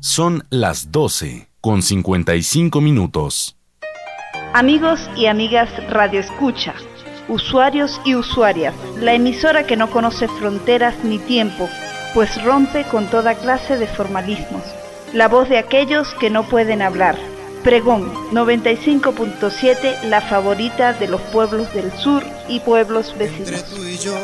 Son las 12:55. Amigos y amigas Radio Escucha, usuarios y usuarias, la emisora que no conoce fronteras ni tiempo, pues rompe con toda clase de formalismos. La voz de aquellos que no pueden hablar. Pregón 95.7, la favorita de los pueblos del sur y pueblos vecinos.